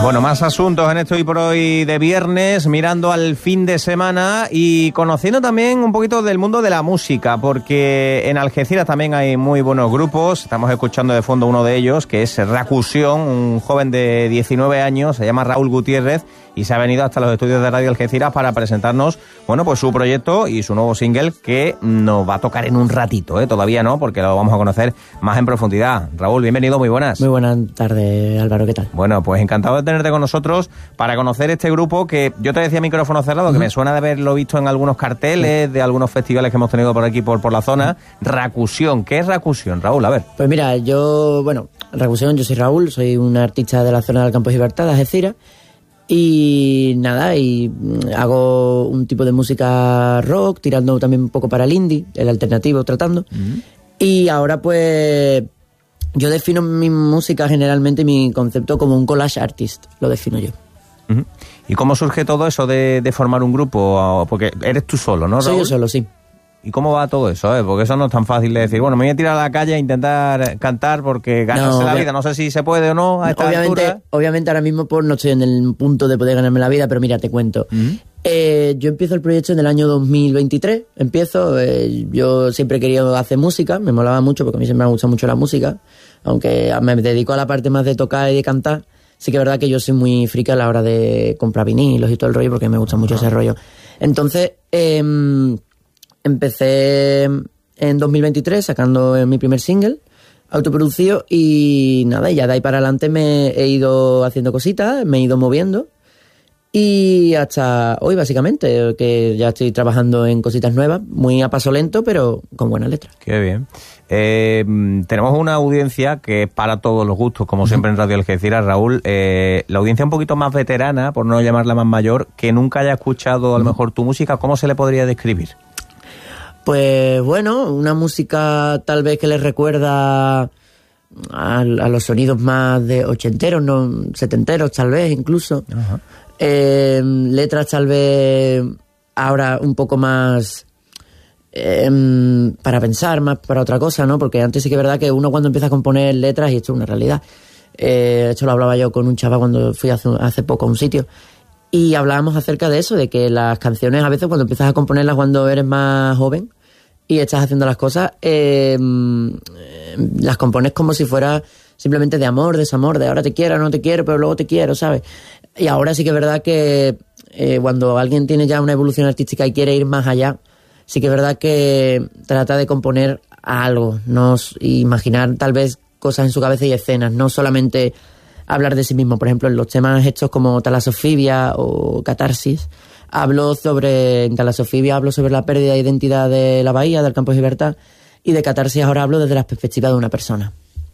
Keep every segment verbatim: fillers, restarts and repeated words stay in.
Bueno, más asuntos en esto y por hoy de viernes, mirando al fin de semana y conociendo también un poquito del mundo de la música, porque en Algeciras también hay muy buenos grupos. Estamos escuchando de fondo uno de ellos, que es Racusión, un joven de diecinueve años, se llama Raúl Gutiérrez, y se ha venido hasta los estudios de Radio Algeciras para presentarnos, bueno, pues su proyecto y su nuevo single, que nos va a tocar en un ratito, ¿eh? Todavía no, porque lo vamos a conocer más en profundidad. Raúl, bienvenido, muy buenas. Muy buenas tardes, Álvaro, ¿qué tal? Bueno, pues encantado de tenerte con nosotros para conocer este grupo que yo te decía micrófono cerrado, uh-huh. que me suena de haberlo visto en algunos carteles, uh-huh. de algunos festivales que hemos tenido por aquí, por, por la zona. Uh-huh. Racusión, ¿qué es Racusión, Raúl? A ver. Pues mira, yo, bueno, Racusión, yo soy Raúl, soy un artista de la zona del Campos Libertad, de Algeciras. Y nada, y hago un tipo de música rock, tirando también un poco para el indie, el alternativo, tratando. Uh-huh. Y ahora pues yo defino mi música generalmente, mi concepto como un collage artist, lo defino yo. Uh-huh. ¿Y cómo surge todo eso de, de formar un grupo? Porque eres tú solo, ¿no, Raúl? Soy yo solo, sí. ¿Y cómo va todo eso? Eh? Porque eso no es tan fácil de decir, bueno, me voy a tirar a la calle a intentar cantar porque ganarse no, la vida. No sé si se puede o no a esta obviamente, altura. Obviamente ahora mismo pues, no estoy en el punto de poder ganarme la vida, pero mira, te cuento. Uh-huh. Eh, yo empiezo el proyecto en el año dos mil veintitrés. Empiezo, eh, yo siempre he querido hacer música, me molaba mucho porque a mí siempre me ha gustado mucho la música. Aunque me dedico a la parte más de tocar y de cantar, sí que es verdad que yo soy muy friki a la hora de comprar vinilos y todo el rollo porque me gusta mucho uh-huh. ese rollo. Entonces... Eh, Empecé en dos mil veintitrés sacando mi primer single, autoproducido, y nada, y ya de ahí para adelante me he ido haciendo cositas, me he ido moviendo, y hasta hoy básicamente, que ya estoy trabajando en cositas nuevas, muy a paso lento, pero con buenas letras. Qué bien. Eh, tenemos una audiencia que es para todos los gustos, como siempre en Radio Algeciras, Raúl. Eh, la audiencia un poquito más veterana, por no llamarla más mayor, que nunca haya escuchado a lo mejor tu música, ¿cómo se le podría describir? Pues bueno, una música tal vez que les recuerda a, a los sonidos más de ochenteros, no setenteros tal vez incluso. Uh-huh. Eh, letras tal vez ahora un poco más eh, para pensar, más para otra cosa, ¿no? Porque antes sí que es verdad que uno cuando empieza a componer letras, y esto es una realidad, eh, esto lo hablaba yo con un chaval cuando fui hace, hace poco a un sitio, y hablábamos acerca de eso, de que las canciones a veces cuando empiezas a componerlas cuando eres más joven y estás haciendo las cosas, eh, las compones como si fuera simplemente de amor, desamor, de ahora te quiero, no te quiero, pero luego te quiero, ¿sabes? Y ahora sí que es verdad que eh, cuando alguien tiene ya una evolución artística y quiere ir más allá, sí que es verdad que trata de componer algo, no imaginar tal vez cosas en su cabeza y escenas, no solamente hablar de sí mismo. Por ejemplo, en los temas hechos como Talasofibia o Catarsis, hablo sobre, en Talasofibia hablo sobre la pérdida de identidad de la bahía, del Campos Libertad, y de Catarsis ahora hablo desde la perspectiva de una persona.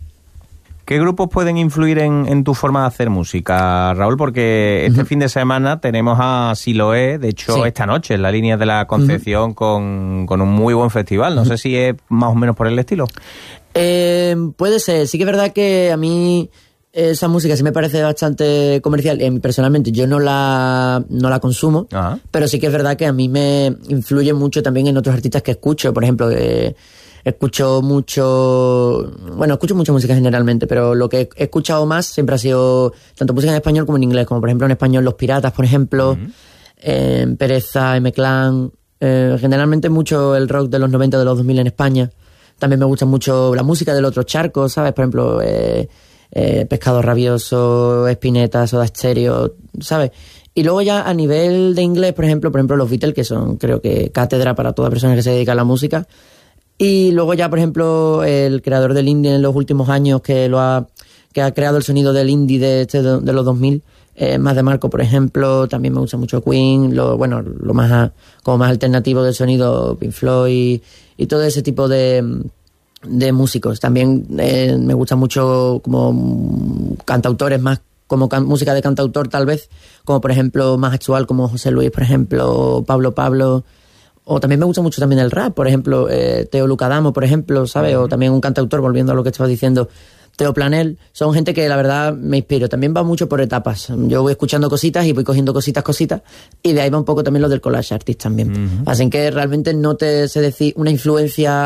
¿Qué grupos pueden influir en, en tu forma de hacer música, Raúl? Porque este uh-huh. fin de semana tenemos a Siloé, de hecho, sí. esta noche, en la línea de la Concepción, uh-huh. con, con un muy buen festival. No uh-huh. sé si es más o menos por el estilo. Eh, puede ser. Sí que es verdad que a mí esa música sí me parece bastante comercial. Eh, personalmente yo no la, no la consumo, uh-huh. pero sí que es verdad que a mí me influye mucho también en otros artistas que escucho. Por ejemplo, eh, escucho mucho... Bueno, escucho mucha música generalmente, pero lo que he escuchado más siempre ha sido tanto música en español como en inglés. Como por ejemplo en español Los Piratas, por ejemplo, uh-huh. eh, Pereza, M-Clan. Eh, generalmente mucho el rock de los noventa, de los dos mil en España. También me gusta mucho la música del otro charco, ¿sabes? Por ejemplo... Eh, Eh, Pescado Rabioso, Spinetta, Soda Stereo, ¿sabes? Y luego ya a nivel de inglés, por ejemplo, por ejemplo los Beatles, que son creo que cátedra para toda persona que se dedica a la música. Y luego ya, por ejemplo, el creador del indie en los últimos años que lo ha que ha creado el sonido del indie de, este, de los dos mil, eh, más de Marco, por ejemplo. También me gusta mucho Queen, lo bueno, lo más como más alternativo del sonido, Pink Floyd, y todo ese tipo de de músicos. También eh, me gusta mucho como cantautores, más como can- música de cantautor tal vez, como por ejemplo más actual como José Luis, por ejemplo, Pablo Pablo, o también me gusta mucho también el rap, por ejemplo, eh, Teo Lucadamo, por ejemplo, ¿sabes? Uh-huh. O también un cantautor, volviendo a lo que estaba diciendo, Teo Planel. Son gente que la verdad me inspiro. También va mucho por etapas. Yo voy escuchando cositas y voy cogiendo cositas, cositas, y de ahí va un poco también lo del collage artist también. Uh-huh. Así que realmente no te sé decir una influencia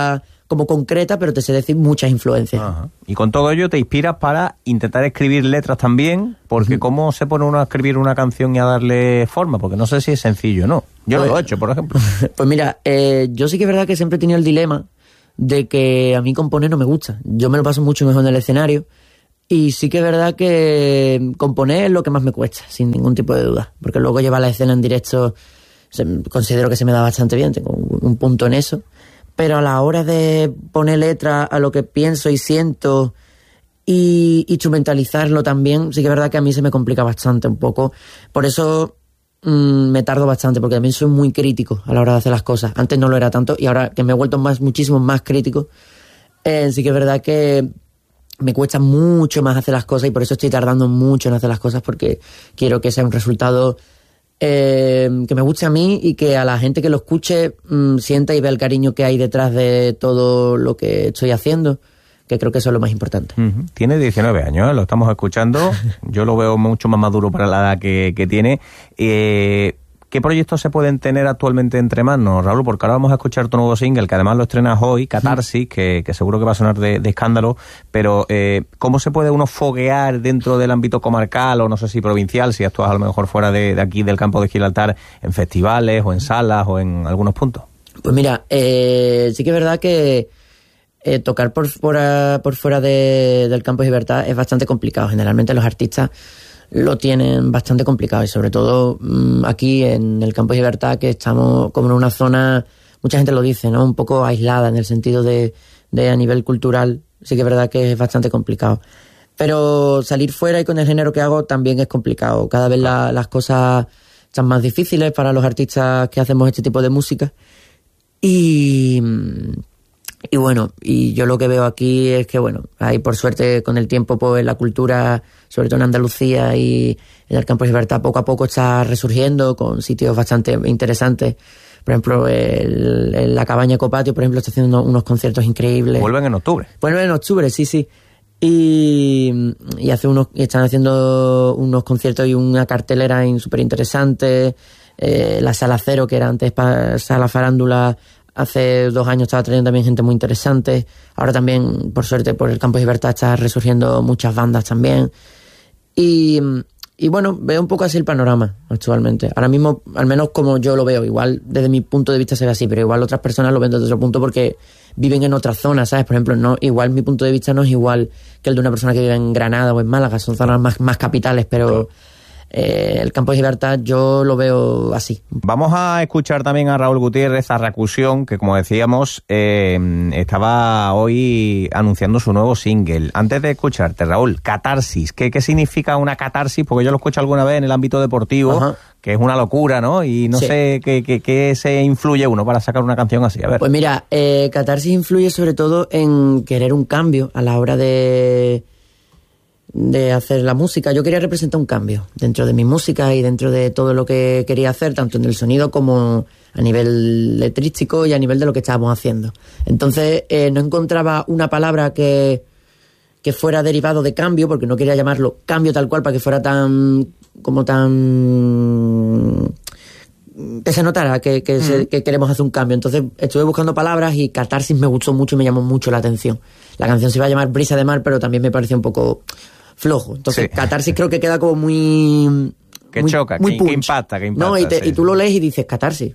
como concreta, pero te sé decir muchas influencias. Ajá. Y con todo ello te inspiras para intentar escribir letras también, porque uh-huh. ¿cómo se pone uno a escribir una canción y a darle forma? Porque no sé si es sencillo o no. Yo pues, lo he hecho, por ejemplo. Pues mira, eh, yo sí que es verdad que siempre he tenido el dilema de que a mí componer no me gusta. Yo me lo paso mucho mejor en el escenario. Y sí que es verdad que componer es lo que más me cuesta, sin ningún tipo de duda. Porque luego llevar la escena en directo, considero que se me da bastante bien, tengo un punto en eso. Pero a la hora de poner letra a lo que pienso y siento y instrumentalizarlo también, sí que es verdad que a mí se me complica bastante un poco. Por eso mmm, me tardo bastante, porque también soy muy crítico a la hora de hacer las cosas. Antes no lo era tanto, y ahora que me he vuelto más, muchísimo más crítico, eh, sí que es verdad que me cuesta mucho más hacer las cosas, y por eso estoy tardando mucho en hacer las cosas, porque quiero que sea un resultado eh, que me guste a mí y que a la gente que lo escuche mmm, sienta y vea el cariño que hay detrás de todo lo que estoy haciendo, que creo que eso es lo más importante. Uh-huh. Tiene diecinueve años, ¿eh? Lo estamos escuchando. Yo lo veo mucho más maduro para la edad que, que tiene. Eh, ¿Qué proyectos se pueden tener actualmente entre manos, Raúl? Porque ahora vamos a escuchar tu nuevo single, que además lo estrenas hoy, Catarsis, que, que seguro que va a sonar de, de escándalo, pero eh, ¿cómo se puede uno foguear dentro del ámbito comarcal, o no sé si provincial, si actúas a lo mejor fuera de, de aquí, del campo de Gibraltar, en festivales, o en salas, o en algunos puntos? Pues mira, eh, sí que es verdad que eh, tocar por, por, por fuera de, del campo de Gibraltar es bastante complicado. Generalmente los artistas lo tienen bastante complicado, y sobre todo mmm, aquí en el campo de Gibraltar, que estamos como en una zona, mucha gente lo dice, ¿no? Un poco aislada en el sentido de, de a nivel cultural, sí que es verdad que es bastante complicado. Pero salir fuera y con el género que hago también es complicado. Cada vez la, las cosas están más difíciles para los artistas que hacemos este tipo de música. Y... Y bueno, y yo lo que veo aquí es que, bueno, hay por suerte con el tiempo, pues la cultura, sobre todo en Andalucía y en el campo de Gibraltar, poco a poco está resurgiendo con sitios bastante interesantes. Por ejemplo, el, el, la Cabaña Copatio, por ejemplo, está haciendo unos, unos conciertos increíbles. Vuelven en octubre. Vuelven en octubre, sí, sí. Y, y hace unos, y están haciendo unos conciertos y una cartelera súper interesante. Eh, la Sala Cero, que era antes para Sala Farándula, hace dos años estaba trayendo también gente muy interesante. Ahora también, por suerte, por el campo de Gibraltar está resurgiendo muchas bandas también. Y, y bueno, veo un poco así el panorama actualmente. Ahora mismo, al menos como yo lo veo, igual desde mi punto de vista se ve así, pero igual otras personas lo ven desde otro punto porque viven en otras zonas, ¿sabes? Por ejemplo, no, igual mi punto de vista no es igual que el de una persona que vive en Granada o en Málaga, son zonas más, más capitales, pero... Eh, el campo de Gibraltar yo lo veo así. Vamos a escuchar también a Raúl Gutiérrez, a Racusión, que como decíamos eh, estaba hoy anunciando su nuevo single. Antes de escucharte, Raúl, Catarsis, ¿qué, qué significa una catarsis? Porque yo lo escucho alguna vez en el ámbito deportivo. Ajá. Que es una locura, ¿no? Y no sí. sé qué, qué, qué se influye uno para sacar una canción así. A ver. Pues mira, eh, catarsis influye sobre todo en querer un cambio a la hora de... de hacer la música. Yo quería representar un cambio dentro de mi música y dentro de todo lo que quería hacer, tanto en el sonido como a nivel letrístico y a nivel de lo que estábamos haciendo. Entonces eh, no encontraba una palabra que, que fuera derivado de cambio, porque no quería llamarlo cambio tal cual para que fuera tan como tan que se notara que, que, mm. se, que queremos hacer un cambio. Entonces estuve buscando palabras y catarsis me gustó mucho y me llamó mucho la atención. La canción se iba a llamar Brisa de Mar, pero también me pareció un poco flojo. Entonces, sí. Catarsis creo que queda como muy... Que muy, choca, muy que, que impacta, que impacta. No, y, te, sí, y tú sí. lo lees y dices catarsis.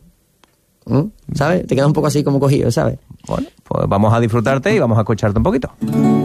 ¿Mm? ¿Sabes? Te queda un poco así como cogido, ¿sabes? Bueno, pues vamos a disfrutarte y vamos a escucharte un poquito.